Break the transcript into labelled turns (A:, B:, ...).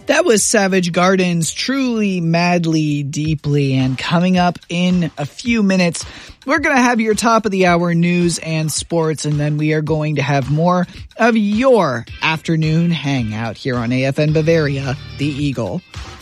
A: That was Savage Garden's Truly, Madly, Deeply. And coming up in a few minutes, we're going to have your top of the hour news and sports, and then we are going to have more of your afternoon hangout here on AFN Bavaria, The Eagle.